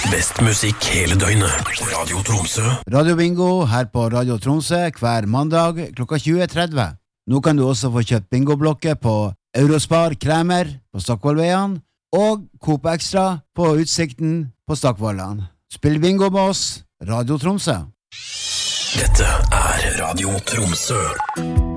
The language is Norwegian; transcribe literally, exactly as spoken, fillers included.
Best musikk hele døgnet. Radio Tromsø. Radio Bingo her på Radio Tromsø hver mandag klokka tjue tretti. Nå kan du også få kjøpt bingoblokker på Eurospar Kremer på Stockvollveien og Coop Extra på Utsikten på Stockvollan. Spill bingo med oss, Radio Tromsø. Dette er Radio Tromsø.